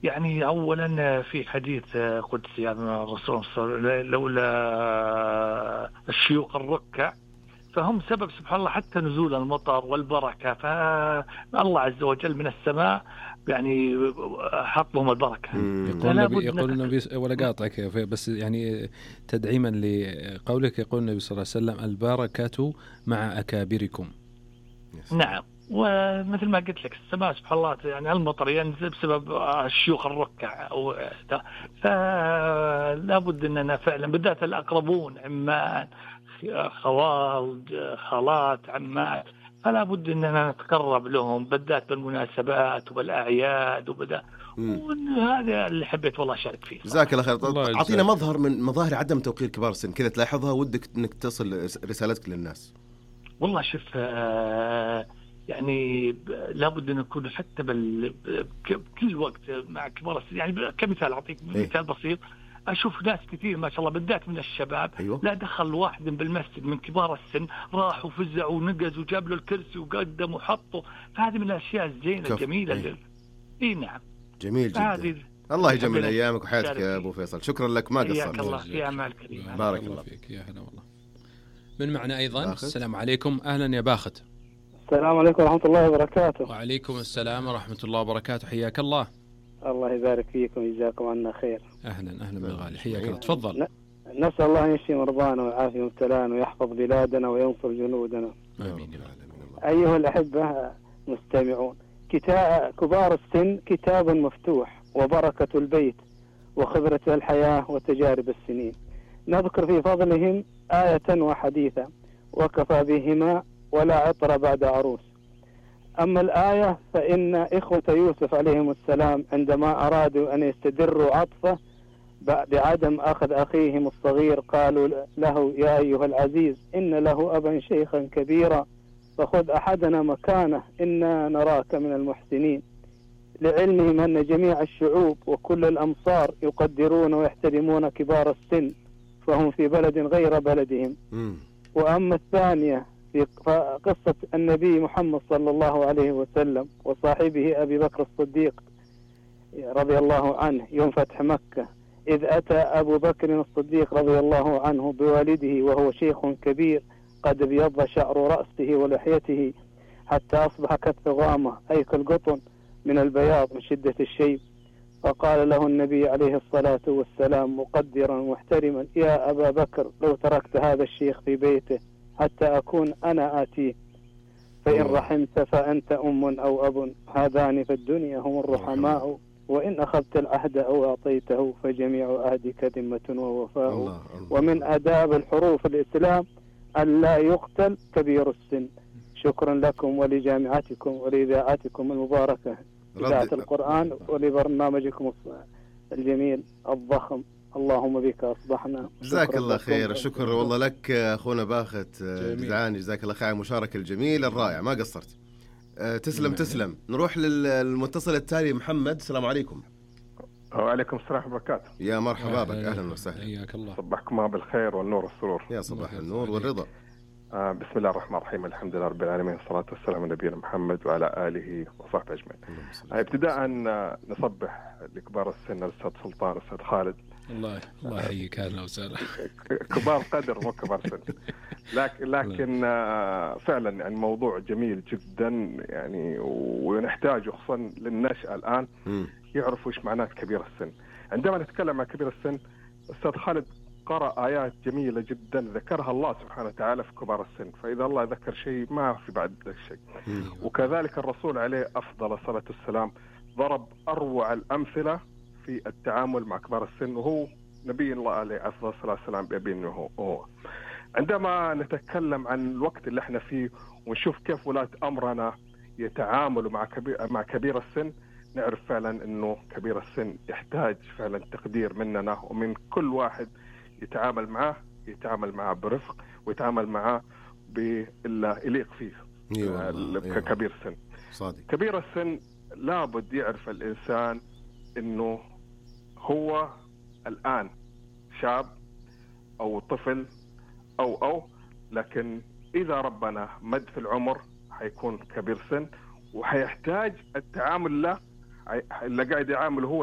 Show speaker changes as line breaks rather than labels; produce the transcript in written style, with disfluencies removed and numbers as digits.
يعني أولا في حديث قدسي عن الرسول صلى الله عليه وسلم: لولا الشيوخ الركع فهم سبب سبحان الله حتى نزول المطر والبركة، فالله عز وجل من السماء يعني حط لهم البركة.
يقول النبي ولا قاطعك بس يعني تدعيما لقولك، يقول النبي صلى الله عليه وسلم: البركة مع أكابركم.
نعم، ومثل ما قلت لك السماء سبحان الله يعني المطر ينزل بسبب الشيوخ الركع، فلا بد أننا فعلا بالذات الأقربون، عمان، خوال، خالات، عمات، فلا بد أننا نتقرب لهم بالذات بالمناسبات وبالأعياد وهذا اللي حبيت والله أشارك فيه.
جزاك الله خير. أعطينا مظهر من مظاهر عدم توقير كبار السن كذا تلاحظها ودك أنك تصل رسالتك للناس.
والله شوف، يعني لابد أن نكون حتى بكل وقت مع كبار السن. يعني كمثال أعطيك مثال بسيط، أشوف ناس كثير ما شاء الله بالذات من الشباب، لا دخل واحد بالمسجد من كبار السن راح وفزع ونقز وجاب له الكرسي وقدم وحطه، فهذه من الأشياء الزينة الجميلة. نعم،
جميل جدا. الله يجمل أيامك وحياتك يا أبو فيصل. شكرا لك، ما قصرت.
حياك الله في أعمال كريمة.
بارك الله
فيك. يا هلا والله. من معنا أيضا باخت. السلام عليكم. أهلا يا باخت.
السلام عليكم ورحمة الله وبركاته.
وعليكم السلام ورحمة الله وبركاته. حياك الله.
الله يبارك فيكم ويجزاكم عنا خير.
أهلا بالغالي، حياك الله. تفضل.
نسأل الله أن يشفي مرضانا ويعافي مبتلانا ويحفظ بلادنا وينصر جنودنا.
آمين.
أيها الأحبة مستمعون، كبار السن كتاب مفتوح وبركة البيت وخبرة الحياة وتجارب السنين. نذكر في فضلهم آية وحديثا: وكفى بهما ولا عطر بعد عروس. أما الآية فإن إخوة يوسف عليهم السلام عندما أرادوا أن يستدروا عطفه بعدم أخذ أخيهم الصغير قالوا له: يا أيها العزيز إن له أبا شيخا كبيرا فخذ أحدنا مكانه إنا نراك من المحسنين، لعلمهم أن جميع الشعوب وكل الأمصار يقدرون ويحترمون كبار السن فهم في بلد غير بلدهم. وأما الثانية في قصة النبي محمد صلى الله عليه وسلم وصاحبه أبي بكر الصديق رضي الله عنه يوم فتح مكة، إذ أتى أبو بكر الصديق رضي الله عنه بوالده وهو شيخ كبير قد ابيض شعر رأسه ولحيته حتى أصبح كالثغامة أي كالقطن من البياض من شدة الشيب، فقال له النبي عليه الصلاة والسلام مقدرا محترما: يا أبا بكر لو تركت هذا الشيخ في بيته حتى أكون أنا آتيه، فإن رحمت فأنت أم أو أب، هذان في الدنيا هم الرحماء، وإن أخذت العهد أو أعطيته فجميع عهدك ذمة ووفاء. ومن آداب الحروف الإسلام أن لا يقتل كبير السن. شكرا لكم ولجامعتكم ولإذاعتكم المباركة إذاعة القرآن ولبرنامجكم الجميل الضخم. اللهم بك أصبحنا.
جزاك الله خير. شكر والله لك أخونا باخت جدعان، جزاك الله خير على المشاركة الجميلة الرائعة، ما قصرت. تسلم. نروح للمتصل التالي محمد. السلام عليكم.
وعليكم السلام ورحمة الله وبركاته.
يا مرحبا بك، أهلا وسهلا.
حياك الله.
صبحكم بالخير والنور والسرور.
يا صباح النور والرضا.
بسم الله الرحمن الرحيم، الحمد لله رب العالمين، الصلاة والسلام على نبينا محمد وعلى آله وصحبه أجمعين. ابتداء نصبح لكبار السن، الأستاذ سلطان، الأستاذ خالد.
الله يحييك، أهلا وسهلا.
كبار قدر مو كبار سن، لكن فعلا يعني موضوع جميل جدا يعني، ونحتاجه خصوصا للنشأة الآن يعرفوا إيش معناه كبير السن. عندما نتكلم عن كبير السن، أستاذ خالد قرأ آيات جميلة جدا ذكرها الله سبحانه وتعالى في كبار السن، فإذا الله ذكر شيء ما في بعد الشيء. وكذلك الرسول عليه أفضل الصلاة والسلام ضرب أروع الأمثلة في التعامل مع كبار السن، وهو نبي الله عليه أفضل الصلاة والسلام بأبينه هو. عندما نتكلم عن الوقت اللي احنا فيه ونشوف كيف ولاة أمرنا يتعاملوا مع كبير السن، نعرف فعلا أنه كبير السن يحتاج فعلا تقدير مننا ومن كل واحد يتعامل معه برفق ويتعامل معه بالله يليق فيه. كبير السن
صادق.
كبير السن لابد يعرف الإنسان أنه هو الآن شاب أو طفل أو لكن إذا ربنا مد في العمر حيكون كبير سن وحيحتاج التعامل له اللي قاعد يعامله هو